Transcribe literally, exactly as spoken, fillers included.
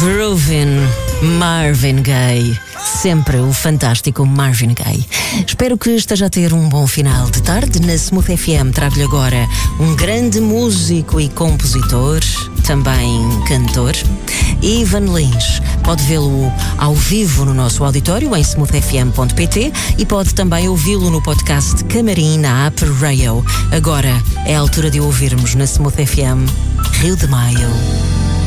Groovin, Marvin Gaye. Sempre o fantástico Marvin Gaye. Espero que esteja a ter um bom final de tarde. Na Smooth F M trago-lhe agora um grande músico e compositor, também cantor, Ivan Lins. Pode vê-lo ao vivo no nosso auditório em smooth f m ponto p t e pode também ouvi-lo no podcast Camarim na app Rayo. Agora é a altura de ouvirmos na Smooth F M Rio de Maio.